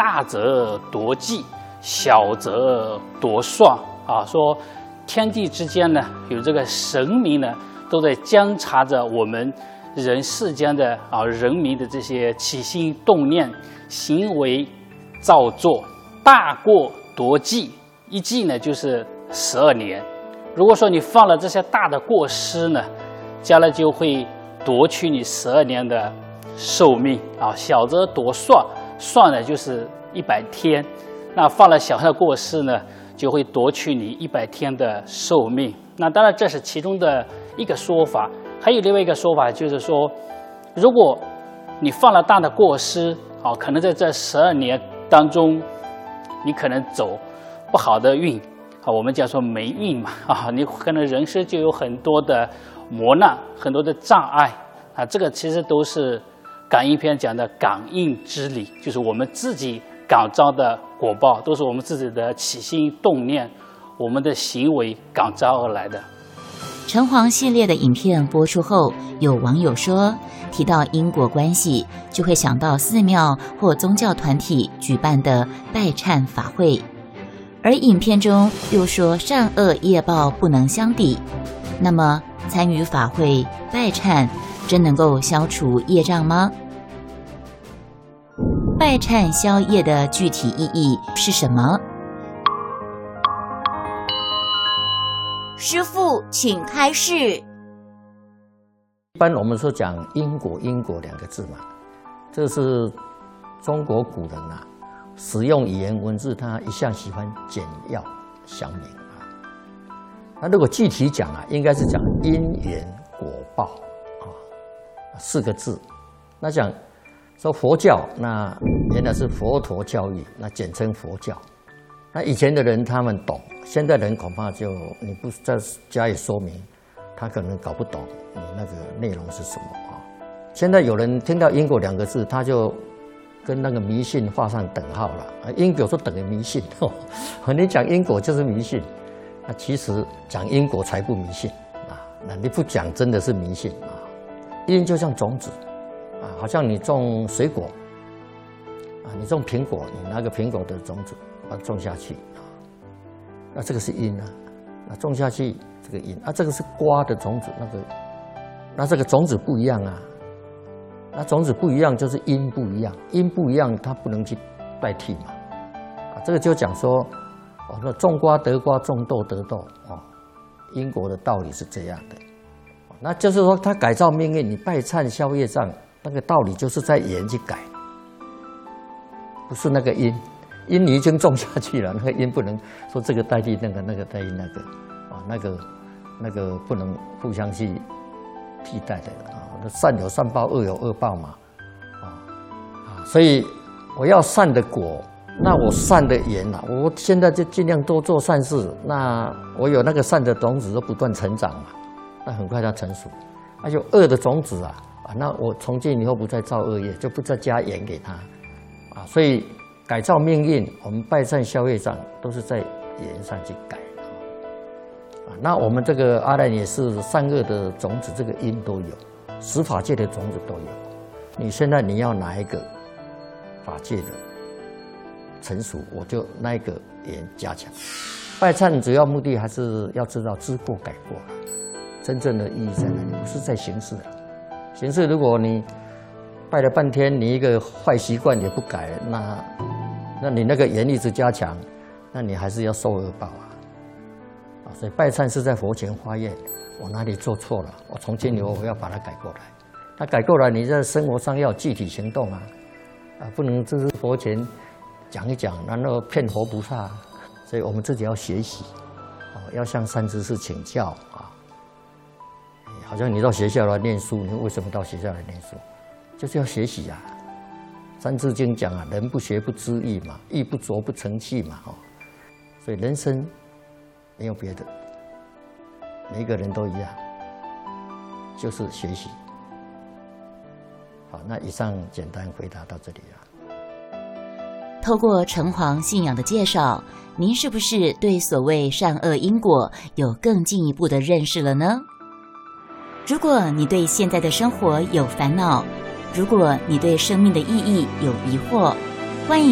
大则夺计，小则夺算啊，说天地之间呢，有这个神明呢，都在监察着我们人世间的人民的这些起心动念、行为造作。大过夺计，一计呢就是12年。如果说你犯了这些大的过失呢，将来就会夺去你12年的寿命啊。小则夺算，算呢就是100天，那犯了小的过失呢，就会夺去你100天的寿命。那当然这是其中的一个说法，还有另外一个说法就是说，如果你犯了大的过失啊，可能在这12年当中，你可能走不好的运啊，我们讲说霉运嘛啊，你可能人生就有很多的磨难，很多的障碍啊，这个其实都是感应篇讲的感应之理，就是我们自己感召的果报，都是我们自己的起心动念，我们的行为感召而来的。 城隍系列的影片播出后，有网友说，提到因果关系，就会想到寺庙或宗教团体举办的拜忏法会，而影片中又说善恶业报不能相抵。那么，参与法会拜忏，真能够消除业障吗？拜忏消业的具体意义是什么？师父，请开示。 一般我们说讲因果，因果2个字嘛，这是中国古人啊，使用语言文字，他一向喜欢简要详明啊。那如果具体讲啊，应该是讲因缘果报啊，4个字。那讲说佛教，那原来是佛陀教育，那简称佛教。那以前的人他们懂，现在人恐怕就你不再加以说明，他可能搞不懂你那个内容是什么啊。现在有人听到因果2个字，他就跟那个迷信画上等号了啊。因果说等于迷信，你讲因果就是迷信，那其实讲因果才不迷信啊。那你不讲真的是迷信啊。因就像种子啊，好像你种水果啊，你种苹果，你拿个苹果的种子把它种下去啊，那这个是因啊，那种下去这个因啊，这个是瓜的种子，那这个种子不一样啊，那种子不一样就是因不一样，因不一样它不能去代替嘛，啊，这个就讲说，哦，那种瓜得瓜，种豆得豆哦，因果的道理是这样的，那就是说它改造命运，你拜忏消业障，那个道理就是在缘去改，不是那个因。因你已经种下去了，那个因不能说这个代替那个，那个代替那个，啊，那个不能互相去替代的啊。善有善报，恶有恶报嘛，所以我要善的果，那我善的缘啊，我现在就尽量多做善事，那我有那个善的种子都不断成长嘛，那很快它成熟。那有恶的种子啊，那我从今以后不再造恶业，就不再加盐给它，啊，所以。改造命运，我们拜忏消业障都是在缘上去改啊。那我们这个阿赖也是善恶的种子，这个因都有，十法界的种子都有。你现在你要哪一个法界的成熟，我就那一个缘加强。拜忏主要目的还是要知道知过改过，真正的意义在哪里？不是在形式了。形式如果你拜了半天，你一个坏习惯也不改，那你那个缘一直加强，那你还是要受恶报啊！所以拜忏是在佛前发愿，我哪里做错了，我从今以后我要把它改过来。那改过来，你在生活上要具体行动啊！不能只是佛前讲一讲，然后骗活菩萨。所以我们自己要学习，要向善知识请教啊！好像你到学校来念书，你为什么到学校来念书？就是要学习啊！《三字经》讲啊，人不学不知义嘛，义不琢不成器嘛，所以人生没有别的，每一个人都一样，就是学习。好，那以上简单回答到这里了。 透过城隍信仰的介绍，您是不是对所谓善恶因果有更进一步的认识了呢？如果你对现在的生活有烦恼，如果你对生命的意义有疑惑，欢迎